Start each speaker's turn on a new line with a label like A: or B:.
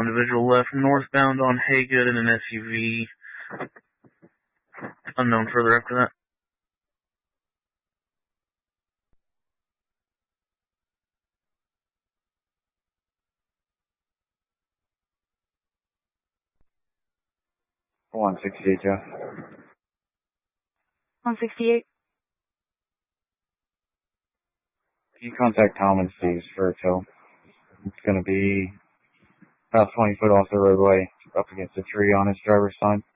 A: individual left northbound on Haygood in an SUV. Unknown further after that.
B: $168, Jeff.
C: 168.
B: You contact Tom and Steve's for a tow. It's going to be about 20 foot off the roadway, up against a tree on his driver's side.